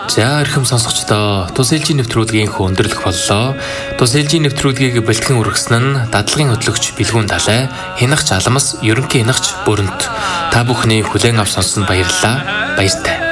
За эрхэм сонсогчдоо, Тус ээлжийн нэвтрүүлгийн өндөрлөх боллоо. Тус ээлжийн нэвтрүүлгийг бэлтгэн үргэсэн нь дадлагын хөтлөгч Билгүүн Далай, хянагч Алмас, ерөнхий хянагч Бүрэнт. Та бүхний хүлээн авч сонссонд баярлалаа. Баяртай.